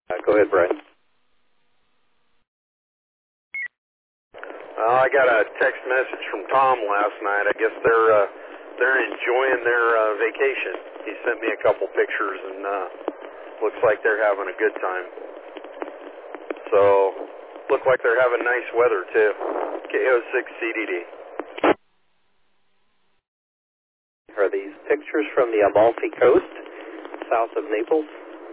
Go ahead, Brian. I got a text message from Tom last night. I guess they're enjoying their vacation. He sent me a couple pictures, and looks like they're having a good time. So, look like they're having nice weather too. KO6 CDD. Are these pictures from the Amalfi Coast, south of Naples?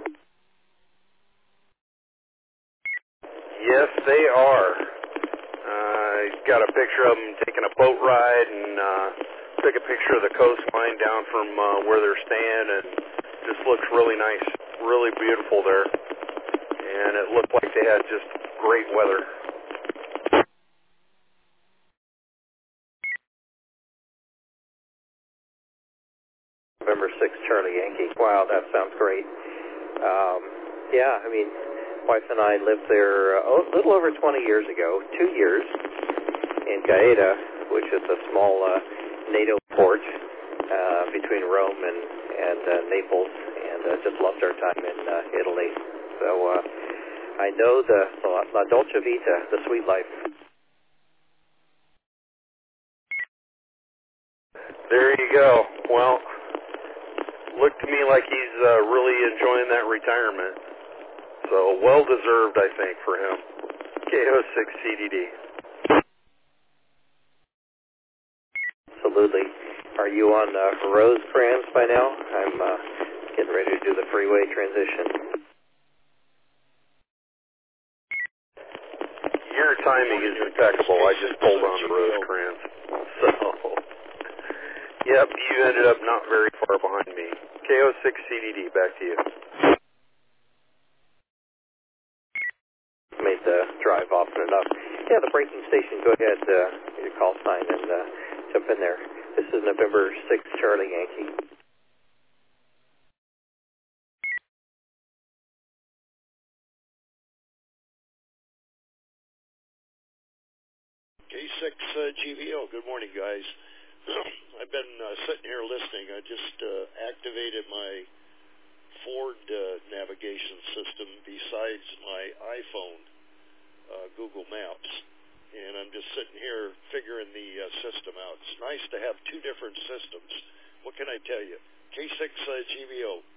Yes, they are. Got a picture of them taking a boat ride, and took a picture of the coastline down from where they're staying, and just looks really nice, really beautiful there. And it looked like they had just great weather. November 6th, Charlie Yankee. Wow, that sounds great. Yeah, I mean, wife and I lived there a little over 20 years ago, 2 years, in Gaeta, which is a small NATO port between Rome and Naples, and just loved our time in Italy. So I know the La Dolce Vita, the sweet life. There you go. Well, looked to me like he's really enjoying that retirement. So well-deserved, I think, for him. KO6 CDD. Absolutely. Are you on Rosecrans by now? I'm getting ready to do the freeway transition. Your timing is impeccable. I just pulled on to Rosecrans. So, yep, you ended up not very far behind me. KO6 CDD, back to you. Made the drive often enough. Yeah, the braking station, go ahead, get your call sign and jump in there. This is November 6th, Charlie Yankee. K6 GVO, good morning, guys. I've been sitting here listening. I just activated my Ford navigation system besides my iPhone, Google Maps, and I'm just sitting here figuring the system out. It's nice to have two different systems. What can I tell you? K6 GVO.